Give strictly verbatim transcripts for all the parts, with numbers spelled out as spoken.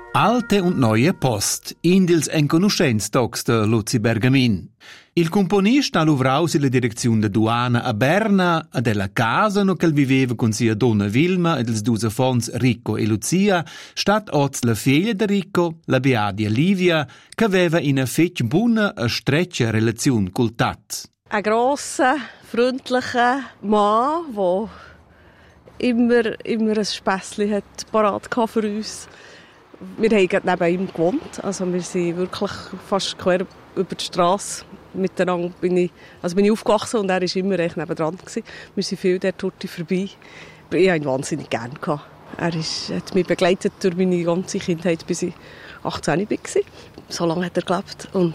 Alte und neue Post, Indils en conoscenz tocs de Luzi Bergamin. Il componista ha luvrato sulla direzione de Duana a Berna e della casa no che viveva con sia donna Vilma e dels due fons Rico e Lucia, stat oz la figlia de Rico, la Beadia Livia, che aveva una fetch buona e streccia relazione col tat. Ein grosser, freundlicher Mann, der immer, immer ein Späßchen hat parat für uns. Wir haben gerade neben ihm gewohnt, also wir sind wirklich fast quer über die Straße miteinander. Bin ich, also bin ich aufgewachsen und er war immer recht nebendran. Wir sind viel dort vorbei. Ich hatte ihn wahnsinnig gerne. Er ist, hat mich begleitet durch meine ganze Kindheit, bis ich achtzehn war. So lange hat er gelebt und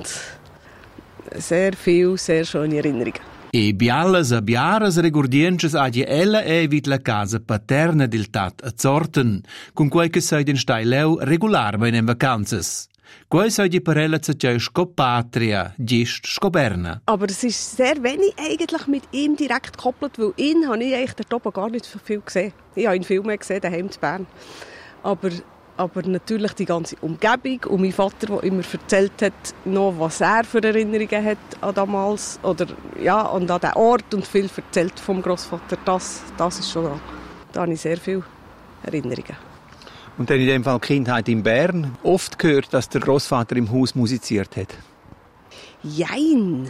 sehr viele, sehr schöne Erinnerungen. E biallas e biaras regordienches agi ella e vid la casa paterna del tat a Zorten, con quei che sei den Steileu regularmein in vacanzas. Quei sei die per ella zertjei Scopatria, gist Scoberna. Aber es ist sehr wenig eigentlich mit ihm direkt gekoppelt, weil ihn habe ich eigentlich dort oben gar nicht so viel gesehen. Ich habe ihn viel mehr gesehen, daheim in Bern. Aber Aber natürlich die ganze Umgebung und mein Vater, der immer erzählt hat, noch, was er für Erinnerungen hat an damals oder ja, und an den Ort und viel erzählt vom Grossvater, das, das ist schon da. Da habe ich sehr viele Erinnerungen. Und dann in dem Fall Kindheit in Bern, oft gehört, dass der Grossvater im Haus musiziert hat. Jein.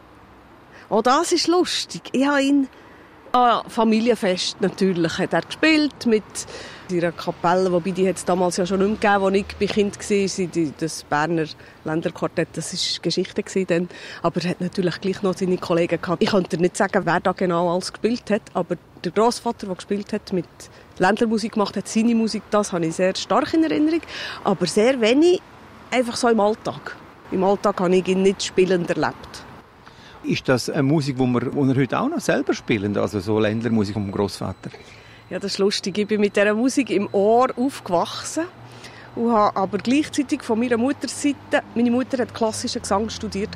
Oh, das ist lustig. Ich habe ihn an Familienfest natürlich hat er gespielt mit ihrer Kapelle, wobei die hat es damals ja schon nicht mehr gegeben, als ich bei Kind war. Das Berner Länderquartett, das war Geschichte dann. Aber er hat natürlich gleich noch seine Kollegen gehabt. Ich könnte nicht sagen, wer da genau alles gespielt hat, aber der Grossvater, der gespielt hat, mit Ländlermusik gemacht hat, seine Musik, das habe ich sehr stark in Erinnerung. Aber sehr wenig einfach so im Alltag. Im Alltag habe ich ihn nicht spielend erlebt. Ist das eine Musik, die wir, die wir heute auch noch selber spielen, also so Ländlermusik vom Grossvater? Ja, das ist lustig. Ich bin mit dieser Musik im Ohr aufgewachsen und habe aber gleichzeitig von meiner Mutterseite, meine Mutter hat klassischen Gesang studiert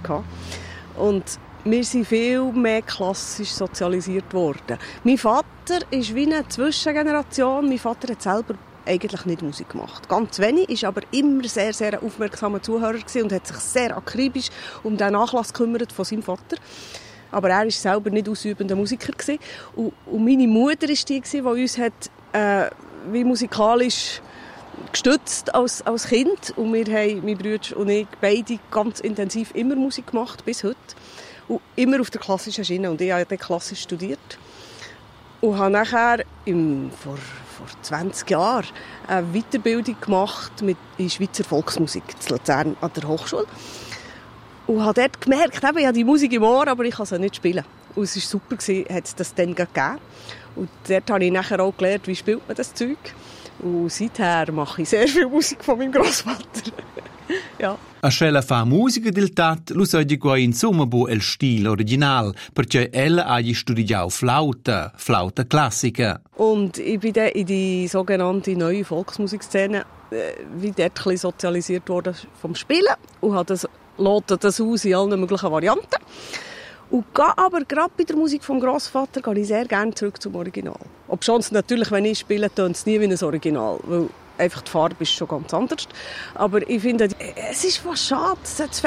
und wir sind viel mehr klassisch sozialisiert worden. Mein Vater ist wie eine Zwischengeneration. Mein Vater hat selber eigentlich nicht Musik gemacht. Ganz wenig, ist aber immer sehr, sehr aufmerksamer Zuhörer gewesen und hat sich sehr akribisch um den Nachlass gekümmert von seinem Vater. Aber er war selber nicht ausübender Musiker gewesen. Und, und meine Mutter war die, die uns hat, äh, wie musikalisch gestützt als, als Kind. Und wir haben, mein Bruder und ich, beide ganz intensiv immer Musik gemacht, bis heute. Und immer auf der klassischen Schiene. Und ich habe dann klassisch studiert. Und habe nachher im, vor, vor zwanzig Jahren eine Weiterbildung gemacht mit in Schweizer Volksmusik in Luzern an der Hochschule. Und habe dort gemerkt, eben, ich habe die Musik im Ohr, aber ich kann sie nicht spielen. Und es war super, hat es das dann gegeben. Und dort habe ich nachher auch gelernt, wie spielt man das Zeug. Und seither mache ich sehr viel Musik von meinem Grossvater. Ja. A scella fa musica del tat, lo sa di qua insomma bo el stil original, perché ella ha studiato Flauta, Flauta classica. Und ich bin dann in die sogenannte neue Volksmusikszene äh, wie dort ein bisschen sozialisiert worden vom Spielen und habe das lote das aus in allen möglichen Varianten. Und gehe aber gerade bei der Musik vom Grossvater gehe ich sehr gerne zurück zum Original. Obschon es natürlich, wenn ich spiele, tönt es nie wie ein Original, weil einfach die Farbe ist schon ganz anders. Aber ich finde, es ist fast schade, es